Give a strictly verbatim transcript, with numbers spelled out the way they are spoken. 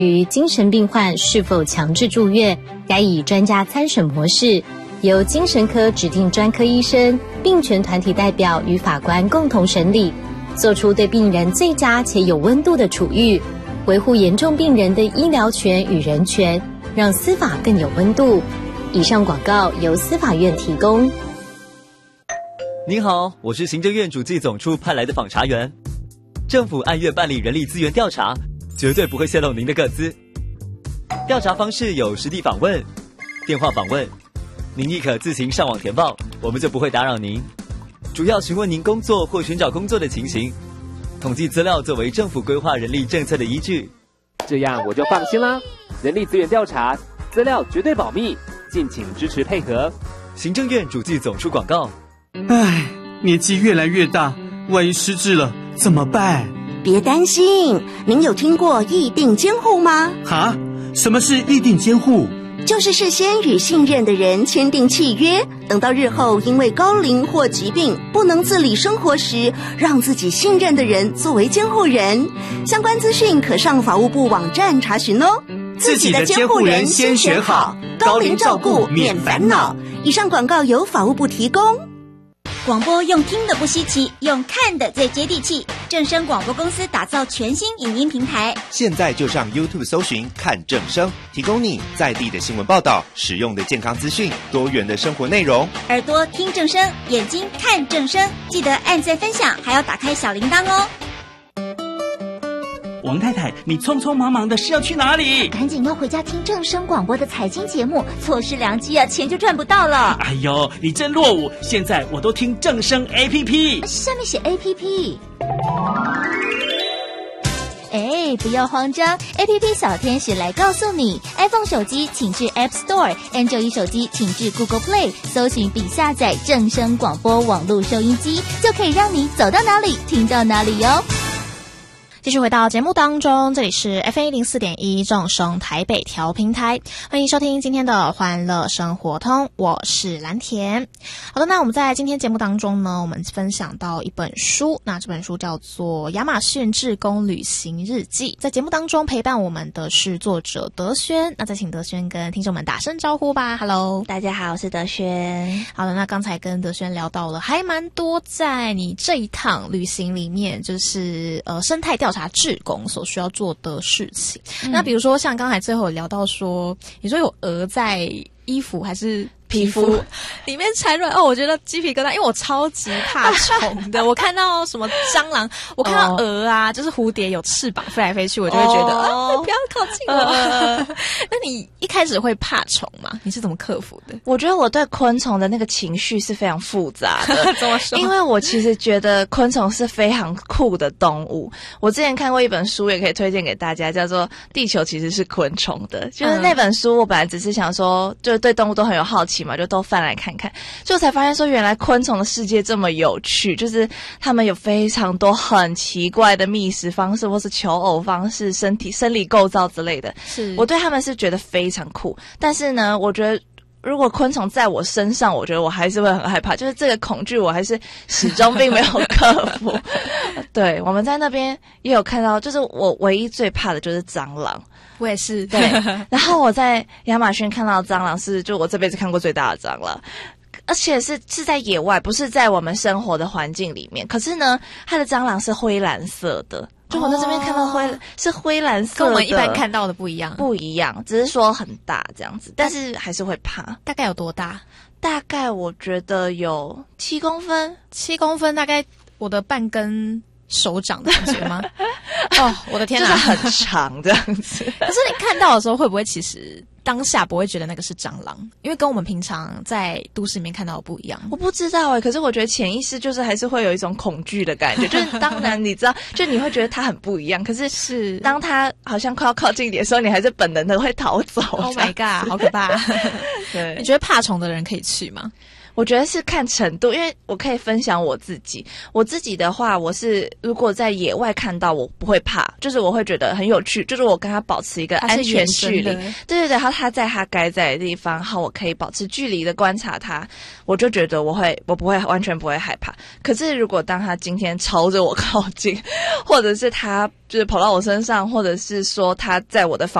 于精神病患是否强制住院，该以专家参审模式，由精神科指定专科医生、病权团体代表与法官共同审理，做出对病人最佳且有温度的处遇，维护严重病人的医疗权与人权，让司法更有温度。以上广告由司法院提供。 您好，我是行政院主计总处派来的访查员。政府按月办理人力资源调查，绝对不会泄露您的个资。调查方式有实地访问、电话访问，您亦可自行上网填报，我们就不会打扰您。主要询问您工作或寻找工作的情形，统计资料作为政府规划人力政策的依据。 这样我就放心啦，人力资源调查资料绝对保密，敬请支持配合。 行政院主计总处广告。 唉，年纪越来越大，万一失智了怎么办？ 别担心，您有听过议定监护吗？ 哈？什么是议定监护？ 就是事先与信任的人签订契约，等到日后因为高龄或疾病不能自理生活时，让自己信任的人作为监护人。相关资讯可上法务部网站查询哦。 自己的监护人先选好，高龄照顾免烦恼。 以上广告由法务部提供。 广播用听的不稀奇，用看的最接地气。正声广播公司打造全新影音平台， 现在就上 YouTube 搜寻看正声，提供你在地的新闻报道、实用的健康资讯、多元的生活内容。 耳朵听正声，眼睛看正声，记得按赞分享，还要打开小铃铛哦。 王太太，你匆匆忙忙的是要去哪里？ 赶紧要回家听正声广播的财经节目，错失良机啊，钱就赚不到了。 哎呦，你真落伍！现在我都听正声 A P P， 上面写 A P P。哎，不要慌张 ，A P P 小天使来告诉你 ，iPhone 手机请至 App Store，Android 手机请至 Google Play， 搜寻并下载正声广播网络收音机，就可以让你走到哪里听到哪里哟。 继续回到节目当中，这里是 F M 零四点一 正声台北调频台，欢迎收听今天的欢乐生活通，我是蓝田。好的，那我们在今天节目当中呢，我们分享到一本书，那这本书叫做《亚马逊志工旅行日记》。在节目当中陪伴我们的是作者德轩，那再请德轩跟听众们打声招呼吧。Hello， 大家好，我是德轩。 好的，那刚才跟德轩聊到了还蛮多在你这一趟旅行里面，就是呃生态调查志工所需要做的事情、嗯、那比如说像刚才最后有聊到说你说有蛾在衣服还是皮肤里面产卵哦，我觉得鸡皮疙瘩，因为我超级怕虫的。我看到什么蟑螂，我看到蛾啊，哦、就是蝴蝶有翅膀飞来飞去，我就会觉得、哦、啊，不要靠近我。呃、那你一开始会怕虫吗？你是怎么克服的？ 我觉得我对昆虫的那个情绪是非常复杂的。 怎么说？ 因为我其实觉得昆虫是非常酷的动物。我之前看过一本书，也可以推荐给大家，叫做《地球其实是昆虫的》。就是那本书，我本来只是想说，就是对动物都很有好奇嘛，就都翻来看看，就才发现说原来昆虫的世界这么有趣，就是他们有非常多很奇怪的觅食方式或是求偶方式、身体生理构造之类的，是我对他们是觉得非常酷。但是呢，我觉得如果昆虫在我身上，我觉得我还是会很害怕，就是这个恐惧我还是始终并没有克服。对，我们在那边也有看到，就是我唯一最怕的就是蟑螂。 我也是， 对。然后我在亚马逊看到蟑螂是就我这辈子看过最大的蟑螂，而且是是在野外，不是在我们生活的环境里面。可是呢，它的蟑螂是灰蓝色的，就我在这边看到灰、哦、是灰蓝色的， 跟我们一般看到的不一样， 不一样，只是说很大这样子，但是还是会怕。 大概有多大？ 大概我觉得有七公分， 七公分，大概我的半根手掌的感觉吗？哦，我的天哪， 就是很长这样子。 可是你看到的时候，会不会其实当下不会觉得那个是蟑螂？因为跟我们平常在都市里面看到的不一样。 我不知道哎、欸，可是我觉得潜意识就是还是会有一种恐惧的感觉。就是当然你知道，就你会觉得它很不一样，可是是当它好像快要靠近你的时候，你还是本能的会逃走。 Oh my god， 好可怕！ 对， 你觉得怕虫的人可以去吗？ 我觉得是看程度，因为我可以分享我自己。我自己的话，我是如果在野外看到，我不会怕，就是我会觉得很有趣，就是我跟他保持一个安全距离。对对对，然后他在他该在的地方，然后我可以保持距离的观察他，我就觉得我会，我不会完全不会害怕。可是如果当他今天朝着我靠近，或者是他就是跑到我身上，或者是说他在我的房